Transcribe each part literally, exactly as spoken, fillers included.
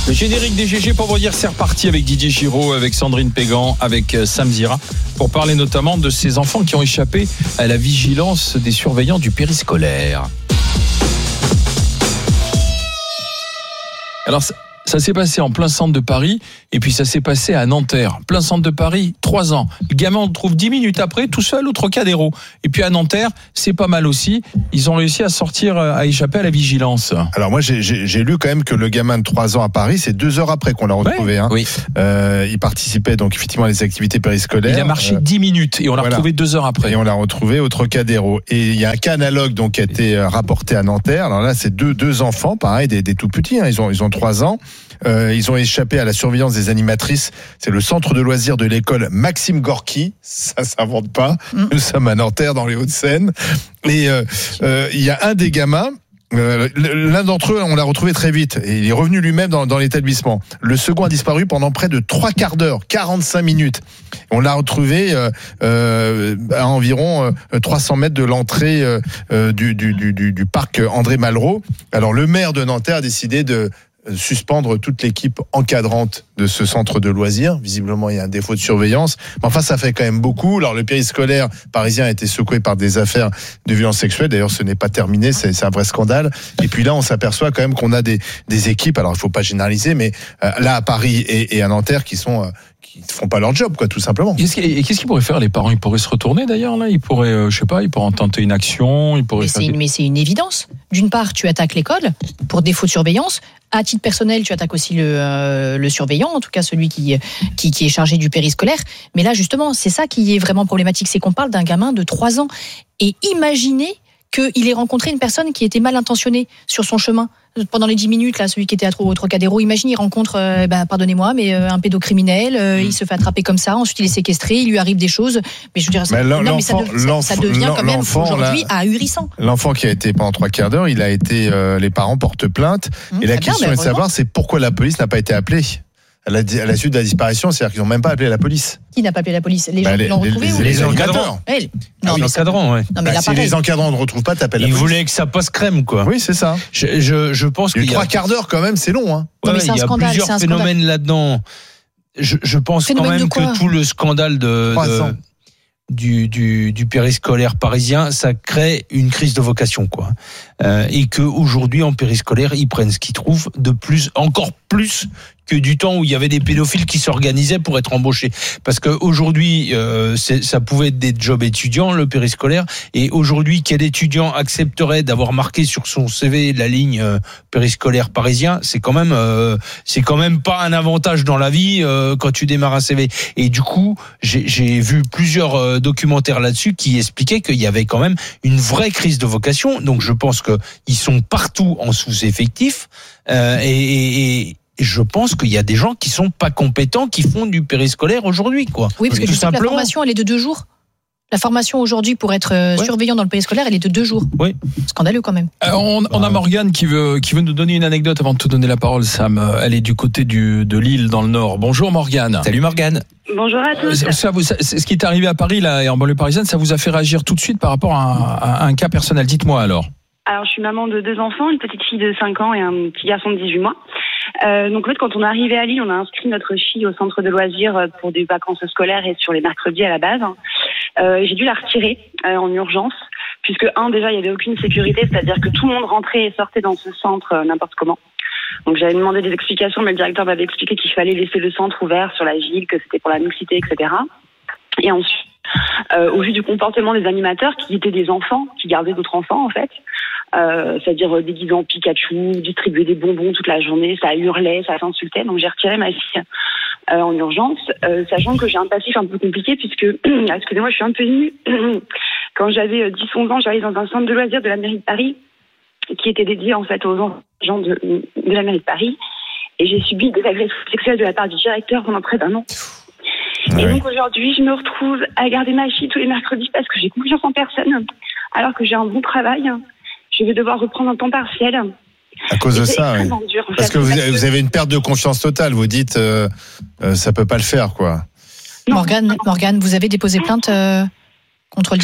Le générique des G G pour vous dire, c'est reparti avec Didier Giraud, avec Sandrine Pégan, avec Sam Zira, pour parler notamment de ces enfants qui ont échappé à la vigilance des surveillants du périscolaire. Alors, ça, ça s'est passé en plein centre de Paris, et puis ça s'est passé à Nanterre. Plein centre de Paris, trois ans. Le gamin, on le trouve dix minutes après, tout seul au Trocadéro. Et puis à Nanterre, c'est pas mal aussi. Ils ont réussi à sortir, à échapper à la vigilance. Alors moi, j'ai, j'ai, j'ai lu quand même que le gamin de trois ans à Paris, c'est deux heures après qu'on l'a retrouvé. Ouais, hein. Oui. Euh, il participait donc effectivement à les activités périscolaires. Il a marché euh, dix minutes et on l'a voilà. retrouvé deux heures après. Et on l'a retrouvé au Trocadéro. Et il y a un cas analogue donc qui a été rapporté à Nanterre. Alors là, c'est deux deux enfants, pareil, des, des tout petits. Hein. Ils ont ils ont trois ans. Euh, ils ont échappé à la surveillance des animatrices. C'est le centre de loisirs de l'école Maxime Gorky. Ça s'invente pas. Mmh. Nous sommes à Nanterre, dans les Hauts-de-Seine. Et euh, euh, il y a un des gamins. Euh, l'un d'entre eux, on l'a retrouvé très vite et il est revenu lui-même dans, dans l'établissement. Le second a disparu pendant près de trois quarts d'heure, quarante-cinq minutes. On l'a retrouvé euh, euh, à environ euh, trois cents mètres de l'entrée euh, du, du, du, du parc André Malraux. Alors le maire de Nanterre a décidé de suspendre toute l'équipe encadrante de ce centre de loisirs. Visiblement, il y a un défaut de surveillance. Mais enfin, ça fait quand même beaucoup. Alors, le périscolaire parisien a été secoué par des affaires de violence sexuelle. D'ailleurs, ce n'est pas terminé. C'est, c'est un vrai scandale. Et puis là, on s'aperçoit quand même qu'on a des, des équipes. Alors, il ne faut pas généraliser, mais euh, là, à Paris et, et à Nanterre, qui sont... Euh, qui ne font pas leur job, quoi, tout simplement. Qu'est-ce et qu'est-ce qu'ils pourraient faire, les parents? Ils pourraient se retourner, d'ailleurs, là. Ils pourraient, euh, je sais pas, ils pourraient tenter une action. Ils pourraient mais, faire c'est, des... mais c'est une évidence. D'une part, tu attaques l'école pour défaut de surveillance. À titre personnel, tu attaques aussi le, euh, le surveillant, en tout cas celui qui, qui, qui est chargé du périscolaire. Mais là, justement, c'est ça qui est vraiment problématique, c'est qu'on parle d'un gamin de trois ans. Et imaginez qu'il ait rencontré une personne qui était mal intentionnée sur son chemin. Pendant les dix minutes, là, celui qui était au Trocadéro, imagine, il rencontre, euh, bah, pardonnez-moi, mais euh, un pédocriminel, euh, mmh. il se fait attraper comme ça, ensuite il est séquestré, il lui arrive des choses, mais je veux dire, ça, mais non, mais ça, de, ça, ça devient quand même aujourd'hui là, ahurissant. L'enfant qui a été pendant trois quarts d'heure, il a été, euh, les parents portent plainte, mmh, et la question bien, est de savoir, c'est pourquoi la police n'a pas été appelée à la, à la suite de la disparition, c'est-à-dire qu'ils n'ont même pas appelé la police. Qui n'a pas appelé la police? Les gens bah, qui les, l'ont retrouvé les, ou les, les encadrants? Eh, non, ah, mais encadrants, ouais. Non, mais bah, si les encadrants ne retrouvent pas, t'appelles la police. Ils voulaient que ça passe crème, quoi. Oui, c'est ça. Je, je, je pense que. Trois quarts d'heure, quand même, c'est long, hein. Ouais, non, mais c'est il y a scandale, plusieurs c'est un phénomènes scandale. là-dedans. Je, je pense Phénomène quand même que tout le scandale de. de Du, du, du périscolaire parisien, ça crée une crise de vocation, quoi. Euh, et que aujourd'hui en périscolaire, ils prennent ce qu'ils trouvent de plus, encore plus que du temps où il y avait des pédophiles qui s'organisaient pour être embauchés. Parce que aujourd'hui, euh, c'est, ça pouvait être des jobs étudiants, le périscolaire. Et aujourd'hui, quel étudiant accepterait d'avoir marqué sur son C V la ligne euh, périscolaire parisien? C'est quand même, euh, c'est quand même pas un avantage dans la vie euh, quand tu démarres un C V. Et du coup, j'ai, j'ai vu plusieurs euh, documentaires là-dessus qui expliquaient qu'il y avait quand même une vraie crise de vocation. Donc, je pense que ils sont partout en sous-effectif euh, et, et, et je pense qu'il y a des gens qui sont pas compétents qui font du périscolaire aujourd'hui, quoi. Oui, parce que tout simplement, la formation, elle est de deux jours. La formation aujourd'hui pour être ouais. surveillant dans le périscolaire, elle est de deux jours. Oui. Scandaleux quand même. Euh, on, on a Morgane qui veut, qui veut nous donner une anecdote avant de te donner la parole, Sam. Elle est du côté du, de Lille, dans le Nord. Bonjour Morgane. Salut Morgane. Bonjour à tous. Ça, ça vous, ça, ce qui est arrivé à Paris là, et en banlieue parisienne, ça vous a fait réagir tout de suite par rapport à un, à un cas personnel. Dites-moi alors. Alors, je suis maman de deux enfants, une petite fille de cinq ans et un petit garçon de dix-huit mois. Euh, donc, en fait, quand on est arrivé à Lille, on a inscrit notre fille au centre de loisirs pour des vacances scolaires et sur les mercredis à la base. Euh, j'ai dû la retirer euh, en urgence, puisque, un, déjà, il n'y avait aucune sécurité, c'est-à-dire que tout le monde rentrait et sortait dans ce centre euh, n'importe comment. Donc, j'avais demandé des explications, mais le directeur m'avait expliqué qu'il fallait laisser le centre ouvert sur la ville, que c'était pour la mixité, et cetera. Et ensuite, euh, au vu du comportement des animateurs, qui étaient des enfants, qui gardaient d'autres enfants, en fait, Euh, c'est-à-dire euh, déguisés en Pikachu, distribuer des bonbons toute la journée, ça hurlait, ça s'insultait, donc j'ai retiré ma fille euh, en urgence, euh, sachant que j'ai un passif un peu compliqué puisque, excusez-moi, je suis un peu émue, quand j'avais dix onze ans, j'allais dans un centre de loisirs de la mairie de Paris, qui était dédié en fait aux gens de, de la mairie de Paris, et j'ai subi des agressions sexuelles de la part du directeur pendant près d'un an. Et ouais. donc aujourd'hui, je me retrouve à garder ma fille tous les mercredis parce que j'ai confiance en personne, alors que j'ai un bon travail. Je vais devoir reprendre un temps partiel. À cause de ça, oui. Dur, en Parce fait, que vous, vous avez une perte de confiance totale. Vous dites, euh, euh, ça peut pas le faire, quoi. Morgane, Morgane, vous avez déposé plainte euh, contre le directeur ?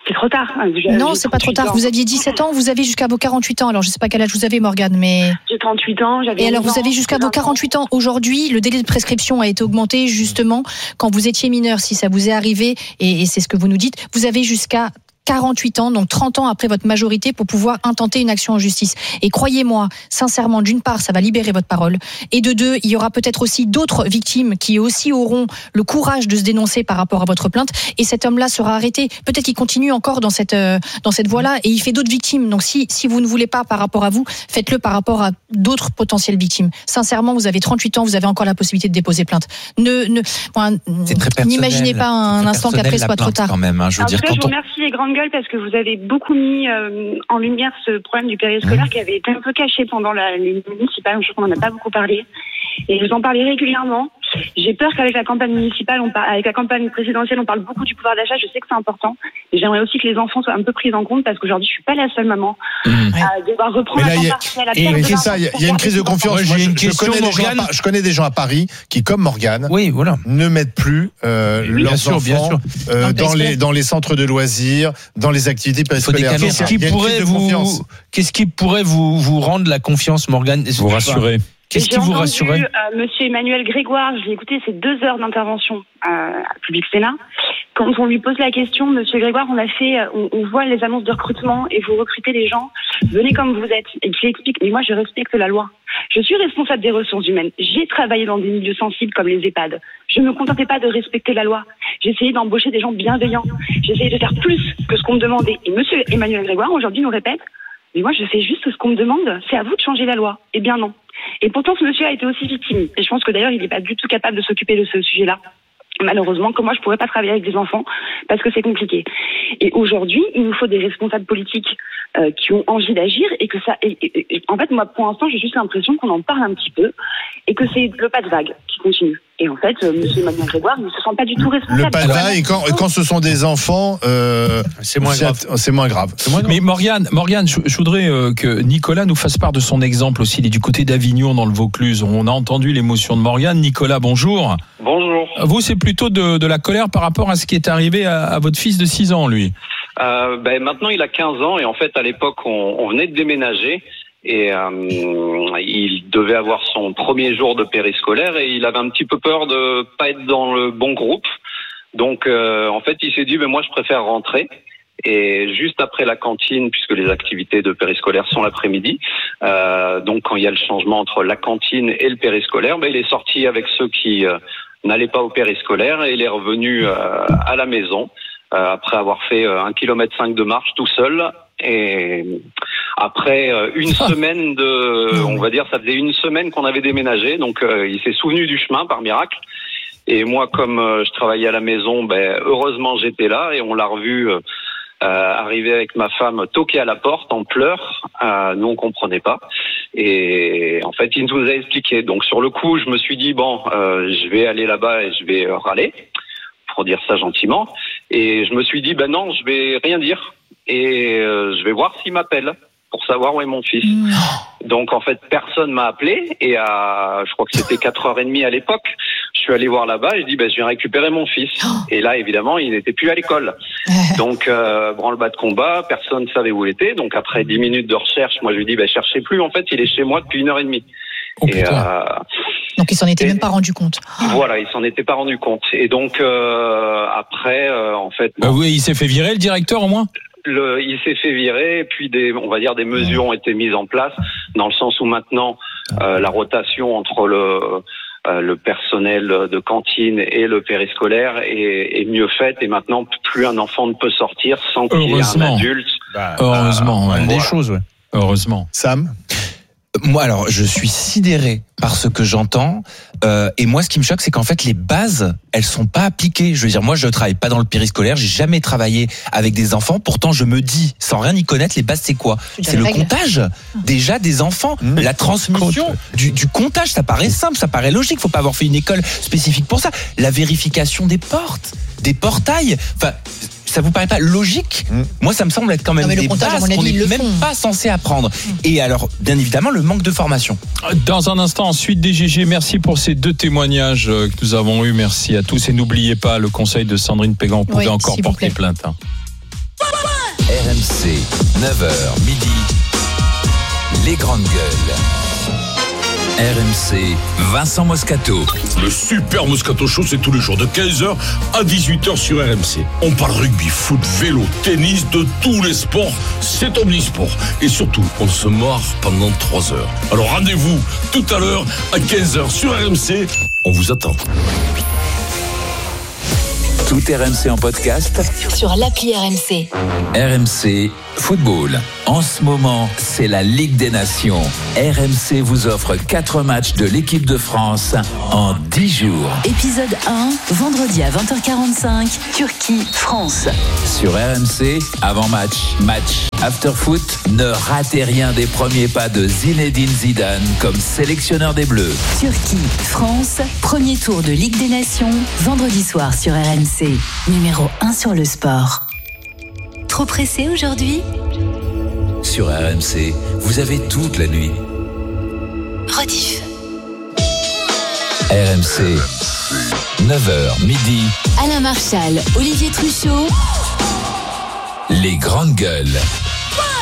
C'est trop tard. Non, c'est pas trop tard. Ans. Vous aviez dix-sept ans, vous avez jusqu'à vos quarante-huit ans. Alors, je sais pas quel âge vous avez, Morgane, mais... J'ai trente-huit ans, j'avais... Et alors, vous avez jusqu'à vos quarante-huit ans. Aujourd'hui, le délai de prescription a été augmenté, justement, quand vous étiez mineur, si ça vous est arrivé, et, et c'est ce que vous nous dites, vous avez jusqu'à quarante-huit ans, donc trente ans après votre majorité pour pouvoir intenter une action en justice. Et croyez-moi, sincèrement, d'une part, ça va libérer votre parole, et de deux, il y aura peut-être aussi d'autres victimes qui aussi auront le courage de se dénoncer par rapport à votre plainte, et cet homme-là sera arrêté. Peut-être qu'il continue encore dans cette euh, dans cette voie-là, et il fait d'autres victimes. Donc si si vous ne voulez pas par rapport à vous, faites-le par rapport à d'autres potentielles victimes. Sincèrement, vous avez trente-huit ans, vous avez encore la possibilité de déposer plainte. Ne ne bon, n'imaginez pas un instant qu'après soit trop tard. Quand même, hein, je veux en dire, tout cas, je vous remercie les grandes gueules parce que vous avez beaucoup mis euh, en lumière ce problème du périscolaire mmh. qui avait été un peu caché pendant la, les municipales. Je crois qu'on n'en a pas beaucoup parlé. Et je vous en parlais régulièrement. J'ai peur qu'avec la campagne municipale, on par... avec la campagne présidentielle, on parle beaucoup du pouvoir d'achat. Je sais que c'est important. Et j'aimerais aussi que les enfants soient un peu pris en compte parce qu'aujourd'hui, je suis pas la seule maman mmh. à devoir reprendre là, à temps a... partiel. Et c'est ça, il y, y a une crise de confiance. Moi, Moi, j'ai je, une je, question, connais des gens à, je connais des gens à Paris qui, comme Morgane, oui, voilà. ne mettent plus euh, bien leurs sûr, enfants bien sûr. Euh, dans, les, dans les centres de loisirs, dans les activités périscolaires. Qu'est-ce qui pourrait vous, qu'est-ce qui pourrait vous, vous rendre la confiance, Morgane? Vous rassurer. Qu'est-ce qui vous rassurait? J'ai entendu euh, Monsieur Emmanuel Grégoire, j'ai écouté ces deux heures d'intervention euh, à Public Sénat. Quand on lui pose la question, Monsieur Grégoire, on a fait, on, on voit les annonces de recrutement et vous recrutez les gens, venez comme vous êtes. Et qui explique, mais moi je respecte la loi. Je suis responsable des ressources humaines. J'ai travaillé dans des milieux sensibles comme les EHPAD. Je ne me contentais pas de respecter la loi. J'ai essayé d'embaucher des gens bienveillants. J'ai essayé de faire plus que ce qu'on me demandait. Et Monsieur Emmanuel Grégoire aujourd'hui nous répète, mais moi je fais juste ce qu'on me demande. C'est à vous de changer la loi. Eh bien non. Et pourtant, ce monsieur a été aussi victime. Et je pense que d'ailleurs, il n'est pas du tout capable de s'occuper de ce sujet-là. Malheureusement, comme moi, je ne pourrais pas travailler avec des enfants parce que c'est compliqué. Et aujourd'hui, il nous faut des responsables politiques euh, qui ont envie d'agir et que ça. Et, et, et, en fait, moi, pour l'instant, j'ai juste l'impression qu'on en parle un petit peu et que c'est le pas de vague qui continue. Et en fait, euh, Monsieur Emmanuel Grégoire ne se sent pas du tout responsable. Le pas de vague, et quand, quand ce sont des enfants, euh, c'est moins grave. C'est moins grave. C'est moins grave. Mais Morgane, Morgane, je, je voudrais euh, que Nicolas nous fasse part de son exemple aussi. Il est du côté d'Avignon, dans le Vaucluse. On a entendu l'émotion de Morgane. Nicolas, bonjour. Bonjour. Vous, c'est plutôt de, de la colère par rapport à ce qui est arrivé à, à votre fils de six ans, lui. Euh, ben maintenant, il a quinze ans et en fait, à l'époque, on, on venait de déménager. Et euh, il devait avoir son premier jour de périscolaire et il avait un petit peu peur de pas être dans le bon groupe. Donc euh, en fait il s'est dit mais moi je préfère rentrer. Et juste après la cantine, puisque les activités de périscolaire sont l'après-midi, euh, donc quand il y a le changement entre la cantine et le périscolaire, ben, il est sorti avec ceux qui euh, n'allaient pas au périscolaire et il est revenu euh, à la maison euh, après avoir fait euh, un kilomètre cinq de marche tout seul. Et après euh, une semaine de, on va dire, ça faisait une semaine qu'on avait déménagé, donc euh, il s'est souvenu du chemin par miracle. Et moi, comme euh, je travaillais à la maison, ben heureusement j'étais là et on l'a revu euh, arriver avec ma femme toquer à la porte en pleurs. Euh, nous on comprenait pas. Et en fait, il nous a expliqué. Donc sur le coup, je me suis dit bon, euh, je vais aller là-bas et je vais euh, râler, pour dire ça gentiment. Et je me suis dit ben non, je vais rien dire. Et euh, je vais voir s'il m'appelle pour savoir où est mon fils. Mmh. Donc en fait, personne m'a appelé et à, je crois que c'était quatre heures trente à l'époque, je suis allé voir là-bas et je dis ben je viens récupérer mon fils. Oh. Et là évidemment, il n'était plus à l'école. Donc euh, branle-bas de combat, personne ne savait où il était. Donc après dix minutes de recherche, moi je lui dis ben cherchez plus, en fait, il est chez moi depuis une heure et demie. Oh, et, euh, donc il s'en était et, même pas rendu compte. Voilà, il s'en était pas rendu compte. Et donc euh, après euh, en fait bon, euh, oui, il s'est fait virer le directeur au moins. Le, il s'est fait virer, et puis des, on va dire des mesures ont été mises en place, dans le sens où maintenant euh, la rotation entre le, euh, le personnel de cantine et le périscolaire est, est mieux faite, et maintenant plus un enfant ne peut sortir sans qu'il y ait un adulte. Bah, heureusement, euh, ouais. Des voilà. choses, ouais. Heureusement. Sam ? Moi, alors, je suis sidéré par ce que j'entends. Euh, et moi, ce qui me choque, c'est qu'en fait, les bases, elles sont pas appliquées. Je veux dire, moi, je travaille pas dans le périscolaire. J'ai jamais travaillé avec des enfants. Pourtant, je me dis, sans rien y connaître, les bases, c'est quoi ? C'est le comptage, déjà, des enfants. Mmh. La transmission du, du comptage, ça paraît simple, ça paraît logique. Faut pas avoir fait une école spécifique pour ça. La vérification des portes, des portails. Enfin, ça vous paraît pas logique ? mmh. Moi, ça me semble être quand même des bases qu'on n'est même font. pas censé apprendre. Mmh. Et alors, bien évidemment, le manque de formation. Dans un instant, ensuite des G G, merci pour ces deux témoignages que nous avons eus. Merci à tous. Et n'oubliez pas le conseil de Sandrine Pégan, vous pouvez oui, encore porter plaît. plainte. Hein. M C, neuf heures midi, les grandes gueules. R M C, Vincent Moscato. Le Super Moscato Show, c'est tous les jours de quinze heures à dix-huit heures sur R M C. On parle rugby, foot, vélo, tennis, de tous les sports. C'est omnisport. Et surtout, on se marre pendant trois heures. Alors rendez-vous tout à l'heure à quinze heures sur R M C. On vous attend. Tout R M C en podcast sur l'appli R M C. R M C Football. En ce moment, c'est la Ligue des Nations. R M C vous offre quatre matchs de l'équipe de France en dix jours. Épisode un, vendredi à vingt heures quarante-cinq, Turquie, France. Sur R M C, avant-match, match, after-foot, ne ratez rien des premiers pas de Zinedine Zidane comme sélectionneur des Bleus. Turquie, France, premier tour de Ligue des Nations, vendredi soir sur R M C. Numéro un sur le sport. Trop pressé aujourd'hui ? Sur R M C, vous avez toute la nuit. Rediff. R M C, neuf heures midi. Alain Marchal, Olivier Truchot. Les grandes gueules.